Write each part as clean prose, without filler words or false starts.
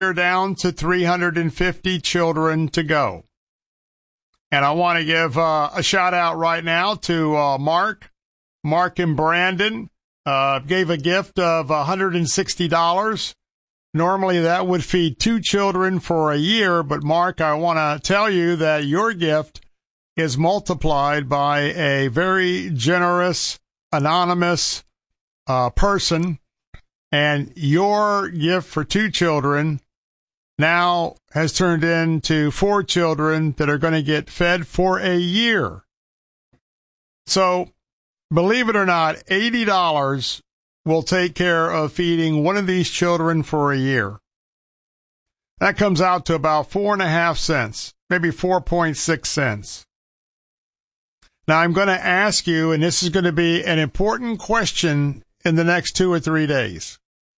We're down to 350 children to go. And I want to give a shout out right now to Mark and Brandon. Gave a gift of $160. Normally that would feed 2 children for a year, but Mark, I want to tell you that your gift is multiplied by a very generous, anonymous person, and your gift for 2 children now has turned into 4 children that are going to get fed for a year. So, believe it or not, $80 will take care of feeding one of these children for a year. That comes out to about 4.5 cents, maybe 4.6 cents. Now, I'm going to ask you, and this is going to be an important question in the next 2 or 3 days.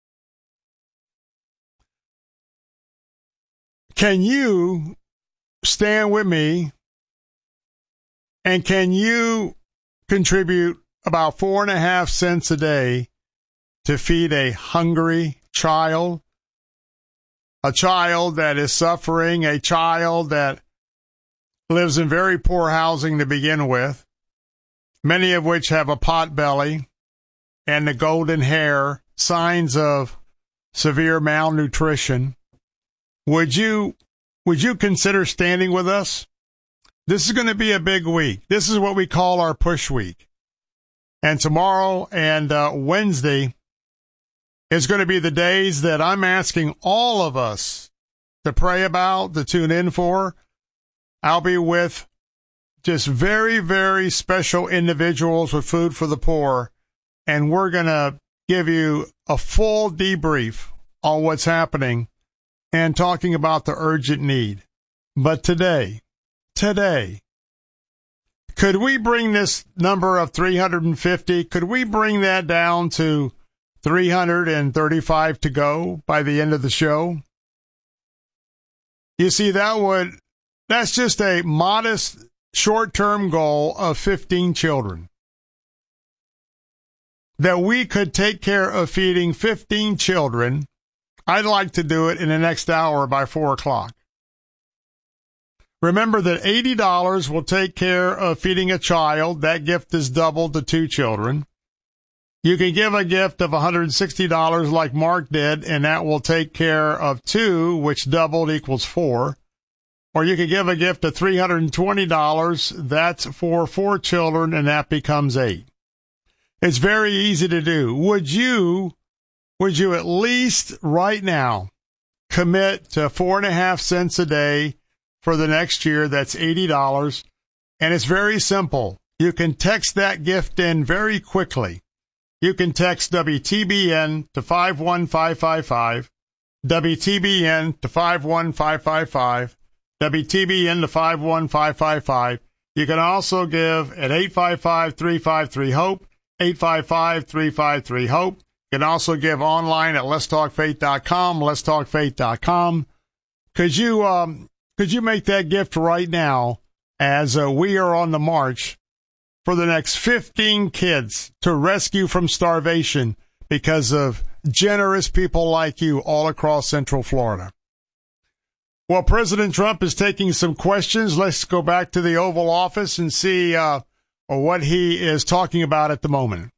Can you stand with me, and can you contribute about 4.5 cents a day to feed a hungry child, a child that is suffering, a child that lives in very poor housing to begin with, many of which have a pot belly and the golden hair, signs of severe malnutrition? Would you consider standing with us? This is going to be a big week. This is what we call our push week. And tomorrow and Wednesday is going to be the days that I'm asking all of us to pray about, to tune in for. I'll be with just very, very special individuals with Food for the Poor, and we're going to give you a full debrief on what's happening and talking about the urgent need. But today, could we bring this number of 350, could we bring that down to 335 to go by the end of the show? You see, that's just a modest short-term goal of 15 children. That we could take care of feeding 15 children. I'd like to do it in the next hour by 4 o'clock. Remember that $80 will take care of feeding a child. That gift is doubled to 2 children. You can give a gift of $160 like Mark did, and that will take care of 2, which doubled equals 4. Or you could give a gift of $320. That's for 4 children, and that becomes 8. It's very easy to do. Would you at least right now commit to 4.5 cents a day for the next year? That's $80. And it's very simple. You can text that gift in very quickly. You can text WTBN to 51555, WTBN to 51555, WTBN to 51555. You can also give at 855-353-HOPE, 855-353-HOPE. You can also give online at letstalkfaith.com, letstalkfaith.com. Could you make that gift right now as we are on the march for the next 15 kids to rescue from starvation because of generous people like you all across Central Florida? Well, President Trump is taking some questions. Let's go back to the Oval Office and see what he is talking about at the moment.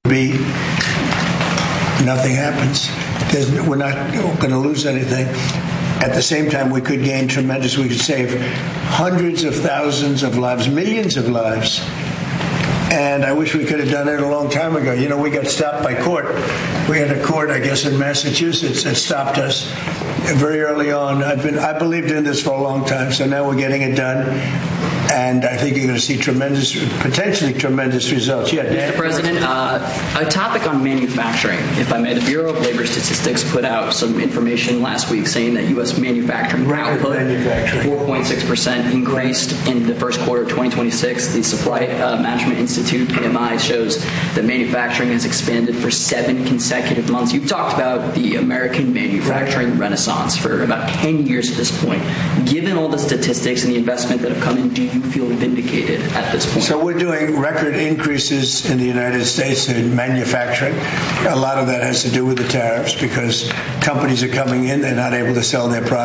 Nothing happens. We're not going to lose anything. At the same time, we could gain tremendous. We could save hundreds of thousands of lives, millions of lives. And I wish we could have done it a long time ago. You know, we got stopped by court. We had a court, I guess, in Massachusetts that stopped us very early on. I believed in this for a long time, so now we're getting it done. And I think you're going to see potentially tremendous results. Yeah, Dan? Mr. President, a topic on manufacturing, if I may. The Bureau of Labor Statistics put out some information last week saying that U.S. manufacturing output 4.6% increased in the first quarter of 2026. The Supply Management Institute Institute, PMI, shows that manufacturing has expanded for 7 consecutive months. You've talked about the American manufacturing renaissance for about 10 years at this point. Given all the statistics and the investment that have come in, do you feel vindicated at this point? So we're doing record increases in the United States in manufacturing. A lot of that has to do with the tariffs because companies are coming in, they're not able to sell their products.